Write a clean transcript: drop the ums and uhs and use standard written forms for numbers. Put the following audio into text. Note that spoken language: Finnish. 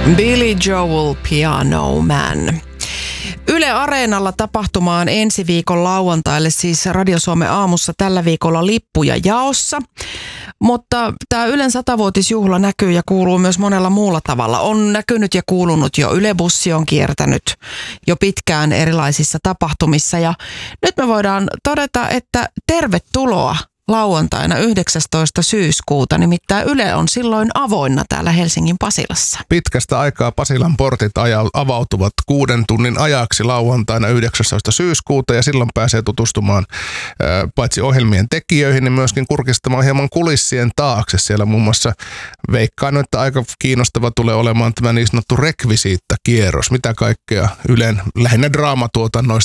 Billy Joel, Piano Man. Yle Areenalla tapahtumaan ensi viikon lauantaille, siis Radio Suomen aamussa tällä viikolla lippuja jaossa. Mutta tämä Ylen 100-vuotisjuhla näkyy ja kuuluu myös monella muulla tavalla. On näkynyt ja kuulunut jo. Yle Bussi on kiertänyt jo pitkään erilaisissa tapahtumissa. Ja nyt me voidaan todeta, että tervetuloa lauantaina 19. syyskuuta. Nimittäin Yle on silloin avoinna täällä Helsingin Pasilassa. Pitkästä aikaa Pasilan portit avautuvat 6 tunnin ajaksi lauantaina 19. syyskuuta ja silloin pääsee tutustumaan paitsi ohjelmien tekijöihin, niin myöskin kurkistamaan hieman kulissien taakse. Siellä muun muassa veikkaan, että aika kiinnostava tulee olemaan tämä niin sanottu rekvisiittakierros. Mitä kaikkea Ylen lähinnä draamatuotannoista